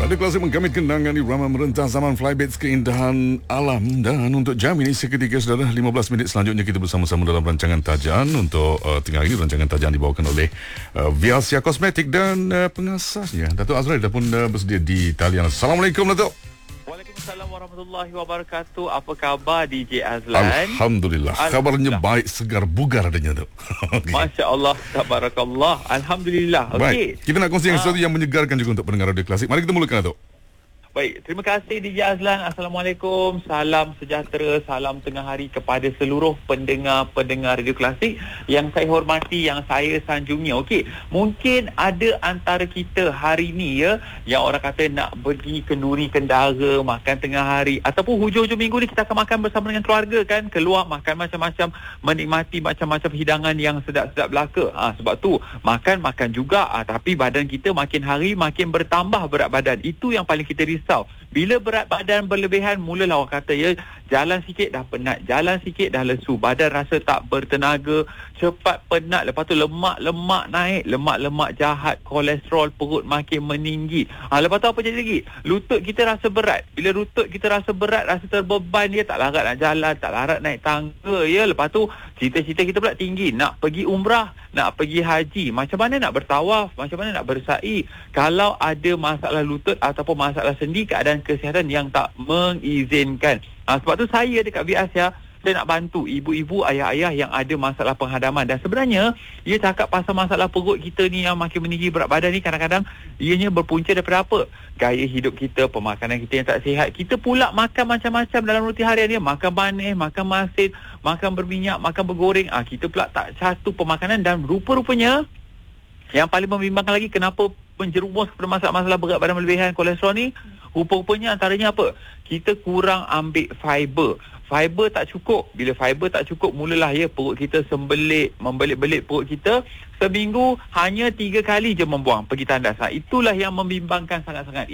Radio Klasik menggamit kenangan irama merentas zaman Flybaits keindahan alam. Dan untuk jam ini seketika saudara 15 minit selanjutnya kita bersama-sama dalam rancangan Tajan. Untuk tengah ini rancangan Tajan dibawakan oleh Viasia Kosmetik dan pengasasnya Datuk Azrael dah pun bersedia di talian. Assalamualaikum Datuk. Waalaikumsalam warahmatullahi wabarakatuh. Apa khabar DJ Azlan? Alhamdulillah. Kabarnya baik, segar, bugar adanya tu. Okay. Masya Allah, tabarakallah. Alhamdulillah. Baik, kita nak kongsi sesuatu yang menyegarkan juga untuk pendengar Radio Klasik. Mari kita mulakan Datuk. Baik, terima kasih DJ Azlan. Assalamualaikum. Salam sejahtera, salam tengah hari kepada seluruh pendengar-pendengar Radio Klasik yang saya hormati, yang saya sanjungi. Okey, mungkin ada antara kita hari ni yang orang kata nak pergi kenduri kendara, makan tengah hari ataupun hujung-hujung minggu ni kita akan makan bersama dengan keluarga kan, keluar makan macam-macam, menikmati macam-macam hidangan yang sedap-sedap belaka. Sebab tu makan juga tapi badan kita makin hari makin bertambah berat badan. Itu yang paling kita risau. Bila berat badan berlebihan, mulalah orang kata jalan sikit dah penat, jalan sikit dah lesu, badan rasa tak bertenaga, cepat penat, lepas tu lemak naik, lemak jahat, kolesterol, perut makin meninggi. Lepas tu apa jadi lagi? Lutut kita rasa berat. Bila lutut kita rasa berat, rasa terbeban, dia tak larat nak jalan, tak larat naik tangga Lepas tu cita-cita kita pula tinggi, nak pergi umrah, nak pergi haji. Macam mana nak bertawaf, macam mana nak bersa'i kalau ada masalah lutut ataupun masalah sendi, keadaan kesihatan yang tak mengizinkan. Sebab tu saya dekat Viasia, saya nak bantu ibu-ibu, ayah-ayah yang ada masalah penghadaman. Dan sebenarnya ia cakap pasal masalah perut kita ni yang makin meninggi, berat badan ni kadang-kadang ianya berpunca daripada apa? Gaya hidup kita, pemakanan kita yang tak sihat. Kita pula makan macam-macam dalam rutin harian dia, makan manis, makan masin, makan berminyak, makan bergoreng. Kita pula tak satu pemakanan. Dan rupa-rupanya yang paling membimbangkan lagi, kenapa menjerumus kepada masalah-masalah berat badan berlebihan, kolesterol ni, rupa-rupanya antaranya apa? Kita kurang ambil fiber. Fiber tak cukup. Bila fiber tak cukup, mulalah perut kita membelit-belit perut kita. Seminggu hanya 3 kali je membuang pergi tandas. Itulah yang membimbangkan sangat-sangat.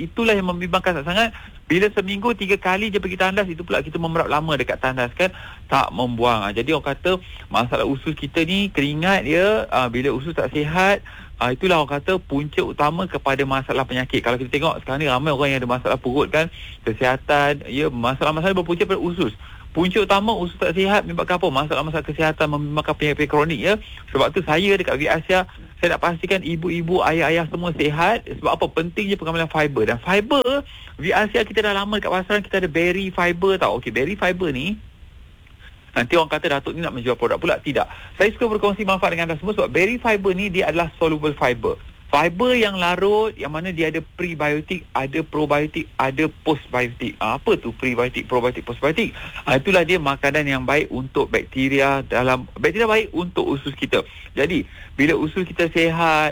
Bila seminggu 3 kali je pergi tandas, itu pula kita memerap lama dekat tandas kan, tak membuang. Jadi orang kata masalah usus kita ni keringat bila usus tak sihat, itulah orang kata punca utama kepada masalah penyakit. Kalau kita tengok sekarang ni ramai orang yang ada masalah perut kan, kesihatan, masalah-masalah berpunca pada usus. Punca utama usus tak sihat menyebabkan apa? Masalah-masalah kesihatan, menyebabkan penyakit kronik Sebab tu saya dekat Viasia, saya nak pastikan ibu-ibu, ayah-ayah semua sihat. Sebab apa? Pentingnya pengambilan fiber. Dan fiber, Viasia kita dah lama dekat pasaran, kita ada berry fiber tau. Okey, berry fiber ni, nanti orang kata Datuk ni nak menjual produk pula. Tidak. Saya suka berkongsi manfaat dengan anda semua sebab berry fiber ni dia adalah soluble fiber. Fiber yang larut, yang mana dia ada prebiotik, ada probiotik, ada postbiotik. Apa tu prebiotik, probiotik, postbiotik? Itulah dia makanan yang baik untuk bakteria baik untuk usus kita. Jadi, bila usus kita sihat,